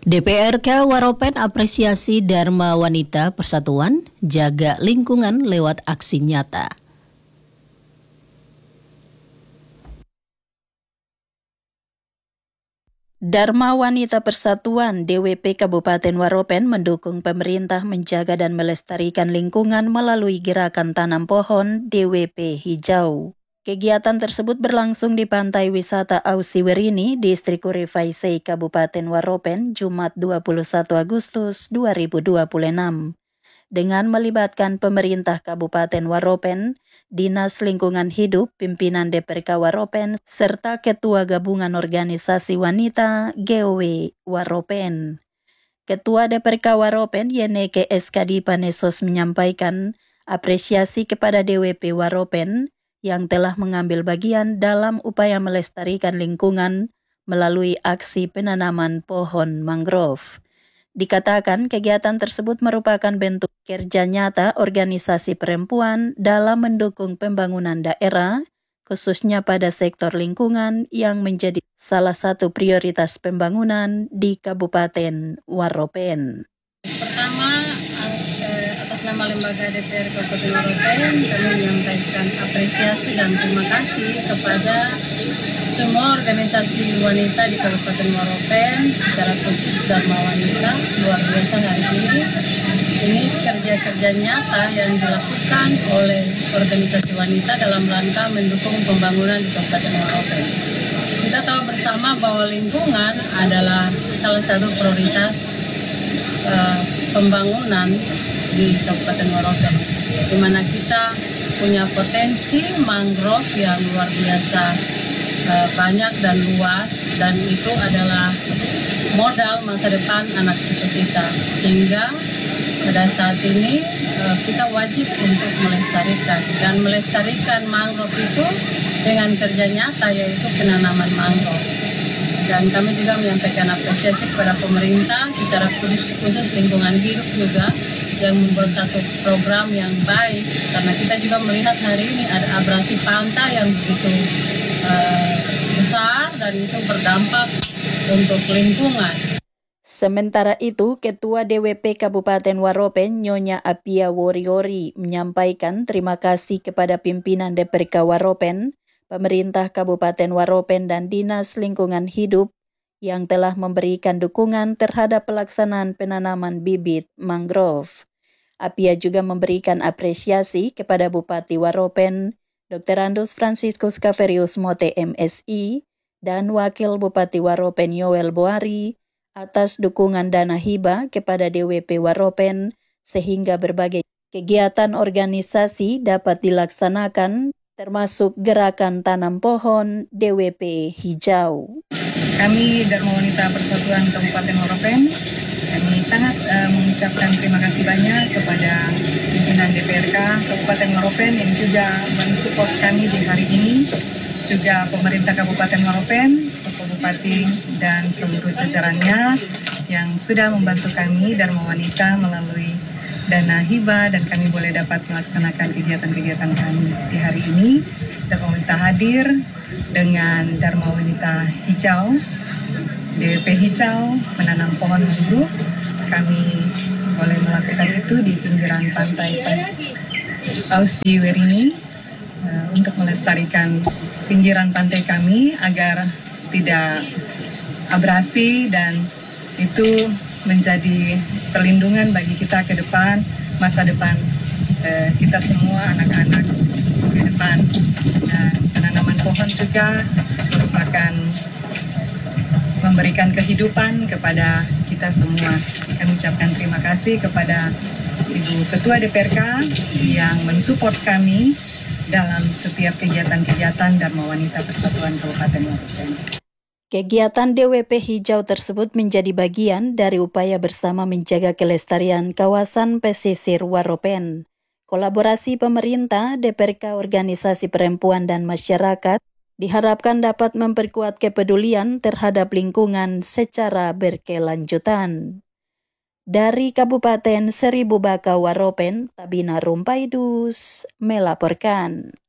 DPRK Waropen apresiasi Dharma Wanita Persatuan, jaga lingkungan lewat aksi nyata. Dharma Wanita Persatuan DWP Kabupaten Waropen mendukung pemerintah menjaga dan melestarikan lingkungan melalui gerakan tanam pohon DWP Hijau. Kegiatan tersebut berlangsung di Pantai Wisata Ausiwerini, Distrik Kurifaisei, Kabupaten Waropen, Jumat 21 Agustus 2026. Dengan melibatkan pemerintah Kabupaten Waropen, Dinas Lingkungan Hidup, pimpinan DPRK Waropen, serta Ketua Gabungan Organisasi Wanita GOW Waropen. Ketua DPRK Waropen Yeneke Eskadi Panesos menyampaikan apresiasi kepada DWP Waropen yang telah mengambil bagian dalam upaya melestarikan lingkungan melalui aksi penanaman pohon mangrove. Dikatakan kegiatan tersebut merupakan bentuk kerja nyata organisasi perempuan dalam mendukung pembangunan daerah, khususnya pada sektor lingkungan yang menjadi salah satu prioritas pembangunan di Kabupaten Waropen. Pertama, atas nama lembaga DPR Kabupaten Waropen, kami menyampaikan apresiasi dan terima kasih kepada semua organisasi wanita di Kabupaten Waropen, secara khusus Dharma Wanita, luar biasa hari ini. Ini kerja-kerja nyata yang dilakukan oleh organisasi wanita dalam rangka mendukung pembangunan di Kabupaten Waropen. Kita tahu bersama bahwa lingkungan adalah salah satu prioritas pembangunan di Kabupaten Waropen, di mana kita punya potensi mangrove yang luar biasa banyak dan luas, dan itu adalah modal masa depan anak cucu kita, sehingga pada saat ini kita wajib untuk melestarikan mangrove itu dengan kerja nyata, yaitu penanaman mangrove. Dan kami juga menyampaikan apresiasi kepada pemerintah secara khusus lingkungan hidup juga yang membuat satu program yang baik, karena kita juga melihat hari ini ada abrasi pantai yang begitu besar dan itu berdampak untuk lingkungan. Sementara itu, Ketua DWP Kabupaten Waropen Nyonya Apia Woriori menyampaikan terima kasih kepada pimpinan DPRK Waropen, pemerintah Kabupaten Waropen dan Dinas Lingkungan Hidup yang telah memberikan dukungan terhadap pelaksanaan penanaman bibit mangrove. Apia juga memberikan apresiasi kepada Bupati Waropen, Dr. Andus Franciscus Caverius Mote MSI, dan Wakil Bupati Waropen Yoel Boari atas dukungan dana hibah kepada DWP Waropen sehingga berbagai kegiatan organisasi dapat dilaksanakan, termasuk gerakan tanam pohon DWP Hijau. Kami Dharma Wanita Persatuan Kabupaten Waropen, kami sangat mengucapkan terima kasih banyak kepada pimpinan DPRK Kabupaten Waropen yang juga mensupport kami di hari ini, juga pemerintah Kabupaten Waropen, Bapak Bupati dan seluruh jajarannya yang sudah membantu kami Dharma Wanita melalui dana hibah, dan kami boleh dapat melaksanakan kegiatan-kegiatan kami di hari ini. Dharma Wanita hadir dengan Dharma Wanita Hijau, DWP Hijau, menanam pohon mangrove. Kami boleh melakukan itu di pinggiran pantai Ausiwerini untuk melestarikan pinggiran pantai kami agar tidak abrasi, dan itu menjadi perlindungan bagi kita ke depan, masa depan kita semua anak-anak ke depan. Dan penanaman pohon juga merupakan memberikan kehidupan kepada kita semua. Kami ucapkan terima kasih kepada Ibu Ketua DPRK yang mensupport kami dalam setiap kegiatan-kegiatan Dharma Wanita Persatuan Kabupaten Waropen. Kegiatan DWP Hijau tersebut menjadi bagian dari upaya bersama menjaga kelestarian kawasan pesisir Waropen. Kolaborasi pemerintah, DPRK, organisasi perempuan dan masyarakat diharapkan dapat memperkuat kepedulian terhadap lingkungan secara berkelanjutan. Dari Kabupaten Seribu Baka Waropen, Tabina Rumpaidus melaporkan.